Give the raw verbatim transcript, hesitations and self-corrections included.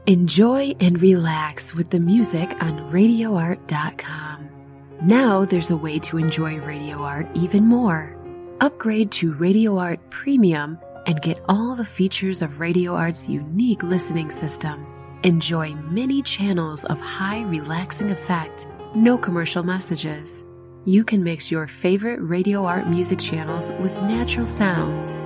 Enjoy and relax with the music on radio art dot com. Now there's a way to enjoy Radio Art even more. Upgrade to Radio Art Premium and get all the features of Radio Art's unique listening system. Enjoy many channels of high relaxing effect, no commercial messages. You can mix your favorite Radio Art music channels with natural sounds.